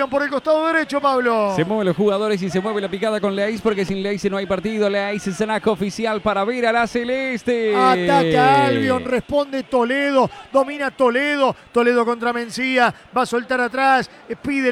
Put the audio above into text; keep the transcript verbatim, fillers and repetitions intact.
Albion por el costado derecho, Pablo. Se mueven los jugadores y se mueve la picada con Leais, porque sin Leais no hay partido. Leais es Zanaco oficial para ver a la celeste. Ataca Albion, responde Toledo, domina Toledo. Toledo contra Mencía, va a soltar atrás, pide